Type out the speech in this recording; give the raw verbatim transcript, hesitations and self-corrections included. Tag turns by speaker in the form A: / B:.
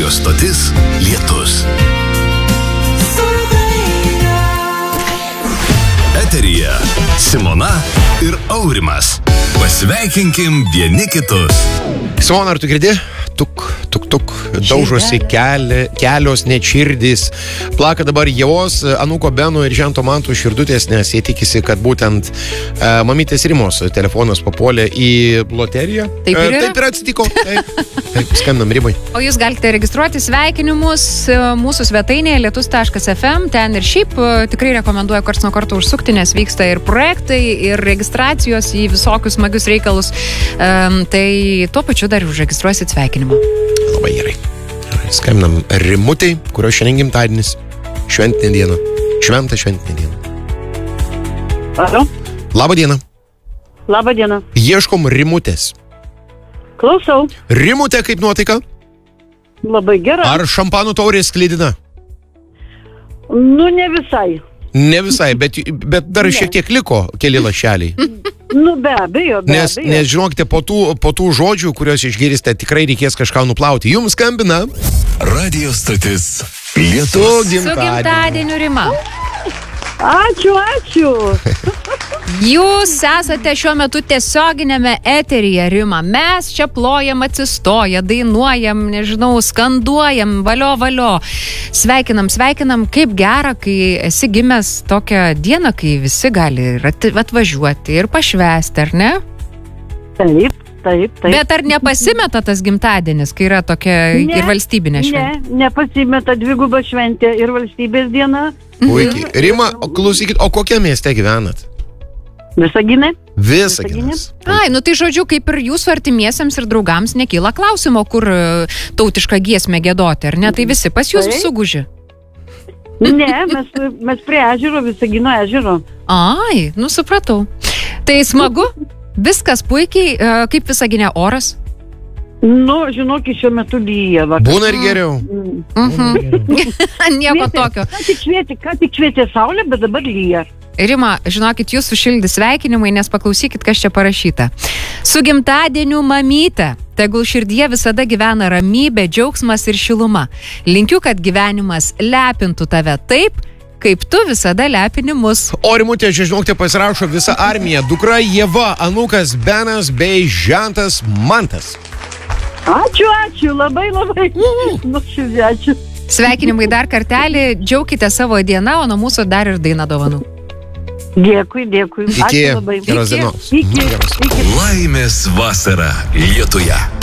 A: Radio stotis Lietus. Eteryje Simona ir Aurimas. Pasveikinkim vieni kitus.
B: Simona, ar tu girdi? Tuk, tuk, tuk, daužosi keli, kelios net širdys. Plaka dabar Javos, Anūko Beno ir Žento Mantų širdutės, nes jie tikisi, kad būtent e, mamytės Rimos telefonas papuolė į loteriją.
C: Taip ir,
B: e, taip ir atsitiko. Taip, taip, skambinam Rimai.
C: O jūs galite registruoti sveikinimus mūsų svetainėje lietus taškas ef em. Ten ir šiaip tikrai rekomenduoju karts nuo karto užsukti, nes vyksta ir projektai, ir registracijos į visokius smagius reikalus. Um, tai tuo pačiu dar užregistruosit sveikinimą.
B: Labai gerai. Skambinam Rimutei, kurio šiandien gimtadienis. Šventinė diena. Šventą šventinė diena.
D: Alo?
B: Labą dieną.
D: Labą dieną.
B: Ieškom Rimutės.
D: Klausau.
B: Rimutė, kaip nuotaika?
D: Labai gera.
B: Ar šampanų taurė sklidina?
D: Nu, ne visai.
B: Ne visai, bet, bet dar ne. Šiek tiek liko keli lašeliai.
D: Nu, be abejo, be
B: nes,
D: abejo.
B: Nes, žinokite, po tų, po tų žodžių, kuriuos išgirsite, tikrai reikės kažką nuplauti. Jums skambina
A: Radio stotis Lietus.
B: Su
C: Su gimtadieniu, Rima.
D: Ačiū, ačiū.
C: Jūs esate šiuo metu tiesioginėme eteryje, Rima. Mes čia plojam atsistoję, dainuojam, nežinau, skanduojam, valio, valio. Sveikinam, sveikinam, kaip gera, kai esi gimęs tokią dieną, kai visi gali atvažiuoti ir pašvęsti, ar ne?
D: Taip, taip, taip.
C: Bet ar nepasimeta tas gimtadienis, kai yra tokia
D: ne,
C: ir valstybinė šventė?
D: Ne, nepasimeta dviguba šventė ir valstybės diena.
B: Puikiai. Rima, o klausykit, o kokiame mieste gyvenat?
D: Visagine.
B: Visaginas.
C: Ai, nu tai žodžiu, kaip ir jūsų artimiesiems ir draugams nekyla klausimo, kur tautišką giesmę giedoti, ar ne? Tai visi pas jūs
D: tai
C: suguži.
D: Ne, mes, mes prie ežero, Visagino ežero.
C: Ai, nu supratau. Tai smagu, viskas puikiai, kaip Visagine oras?
D: Nu, žinok, šiuo metu lyja. Vakar.
B: Būna ir geriau.
C: Mhm. Nieko tokio.
D: Ką tik švietė, ką tik švietė saulė, bet dabar lyja.
C: Rima, žinokit, jūs sušildys sveikinimai, nes paklausykit, kas čia parašyta. Su gimtadieniu mamyte, tegul širdyje visada gyvena ramybė, džiaugsmas ir šiluma. Linkiu, kad gyvenimas lepintų tave taip, kaip tu visada lepini mus.
B: O Rimutė, čia žinokite, pasirašo visa armija. Dukra Ieva, anūkas Benas bei žentas Mantas.
D: Ačiū, ačiū, labai, labai. Nuoširdžiai ačiū.
C: Sveikinimai dar kartelį, džiaukite savo dieną, o nuo mūsų dar ir daina dovanų.
D: Dėkui, dėkui.
B: Iki.
D: Ačiū labai.
B: Geros dienos.
D: Iki. Iki.
A: Laimės vasara Lietuje.